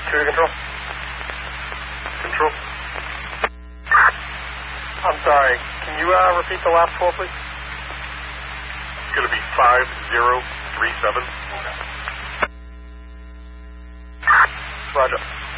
Security control. Control. I'm sorry. Can you repeat the last four, please? It's going to be 5037. Roger.